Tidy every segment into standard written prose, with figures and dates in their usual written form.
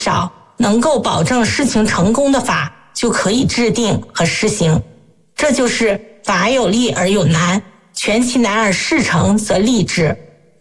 少能够保证事情成功的法就可以制定和实行。这就是法有利而有难，权其难而事成则利之。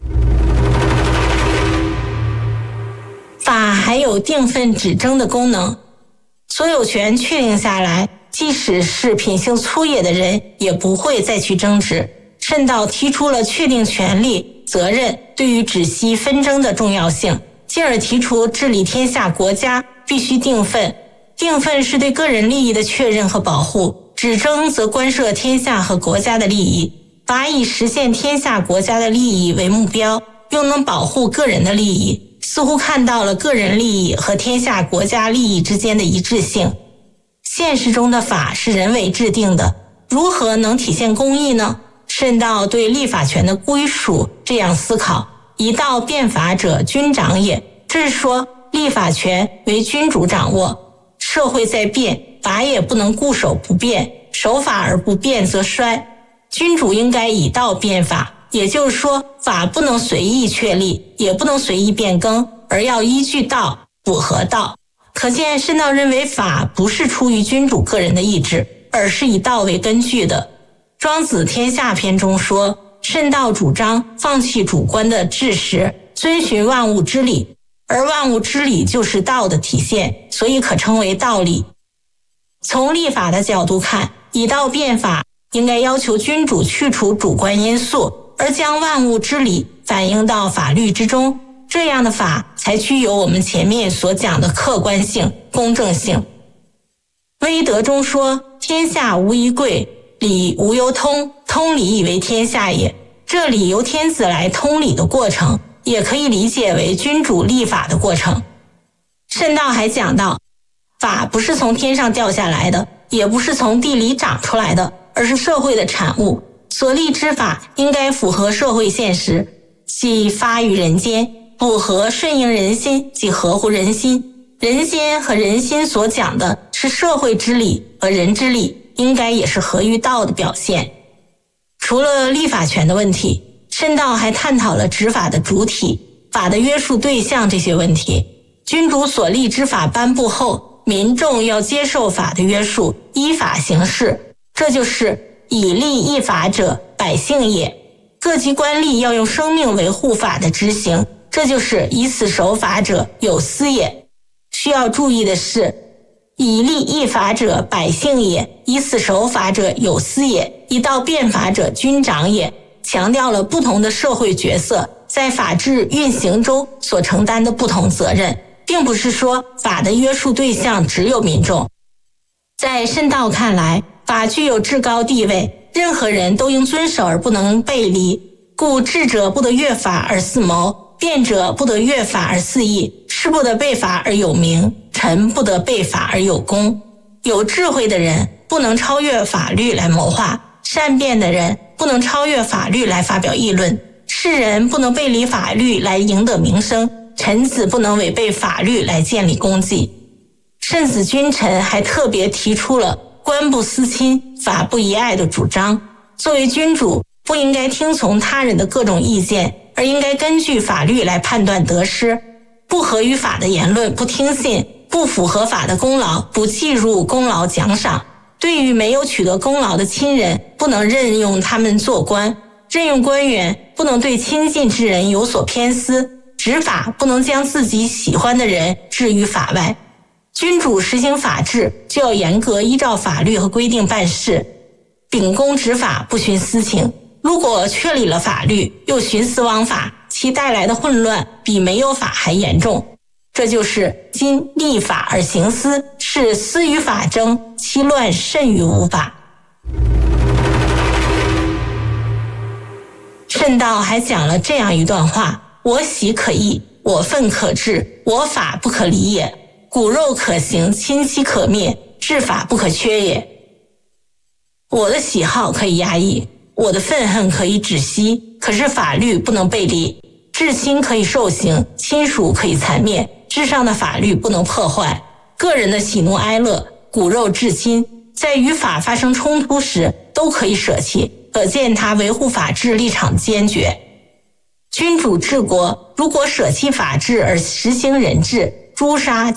法还有定分指征的功能，所有权确定下来，即使是品性粗野的人也不会再去争执。慎道提出了确定权利、责任对于止息纷争的重要性，进而提出治理天下国家必须定分。定分是对个人利益的确认和保护，指征则关涉天下和国家的利益。法以实现天下国家的利益为目标，又能保护个人的利益，似乎看到了个人利益和天下国家利益之间的一致性。现实中的法是人为制定的，如何能体现公义呢？慎道对立法权的归属这样思考：一道变法者，君长也。这是说立法权为君主掌握，社会在变，法也不能固守不变，守法而不变则衰。君主应该以道变法，也就是说法不能随意确立，也不能随意变更，而要依据道，符合道。可见慎道认为法不是出于君主个人的意志，而是以道为根据的。庄子天下篇中说，慎道主张放弃主观的志识，遵循万物之理，而万物之理就是道的体现，所以可称为道理。从立法的角度看，以道变法应该要求君主去除主观因素，而将万物之理反映到法律之中，这样的法才具有我们前面所讲的客观性、公正性。威德中说，天下无一贵，理无由通，通理以为天下也。这里由天子来通理的过程，也可以理解为君主立法的过程。慎道还讲到，法不是从天上掉下来的，也不是从地里长出来的，而是社会的产物。所立之法应该符合社会现实，即发于人间，符合顺应人心，即合乎人心。人间和人心所讲的是社会之理和人之理，应该也是合于道的表现。除了立法权的问题，慎道还探讨了执法的主体、法的约束对象这些问题。君主所立之法颁布后，民众要接受法的约束，依法行事，这就是以立易法者，百姓也。各级官吏要用生命维护法的执行，这就是以死守法者，有司也。需要注意的是，以立易法者，百姓也；以死守法者，有司也；以道变法者，君长也。强调了不同的社会角色在法治运行中所承担的不同责任，并不是说法的约束对象只有民众。在慎道看来，法具有至高地位，任何人都应遵守而不能背离，故智者不得越法而肆谋，辩者不得越法而肆意，士不得背法而有名，臣不得背法而有功。有智慧的人不能超越法律来谋划，善辩的人不能超越法律来发表议论，世人不能背离法律来赢得名声，臣子不能违背法律来建立功绩。慎子君臣还特别提出了官不私亲，法不遗爱的主张。作为君主，不应该听从他人的各种意见，而应该根据法律来判断得失。不合于法的言论不听信，不符合法的功劳不计入功劳奖赏。对于没有取得功劳的亲人，不能任用他们做官。任用官员不能对亲近之人有所偏私，执法不能将自己喜欢的人置于法外。君主实行法治，就要严格依照法律和规定办事，秉公执法，不徇私情。如果确立了法律，又徇私枉法，其带来的混乱比没有法还严重。这就是今立法而行私，是私与法争，其乱甚于无法。慎道还讲了这样一段话：我喜可义，我愤可治，我法不可离也。骨肉可行，亲戚可灭，治法不可缺也。我的喜好可以压抑，我的愤恨可以止息，可是法律不能背离。至亲可以受刑，亲属可以残灭，至上的法律不能破坏。个人的喜怒哀乐、骨肉至亲，在与法发生冲突时都可以舍弃，可见他维护法治立场坚决。君主治国，如果舍弃法治而实行人治，诛杀